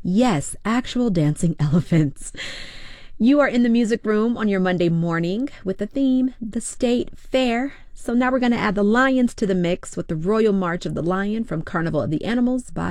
Yes, actual dancing elephants. You are in the music room on your Monday morning with the theme, the State Fair. So now we're going to add the lions to the mix with the Royal March of the Lion from Carnival of the Animals by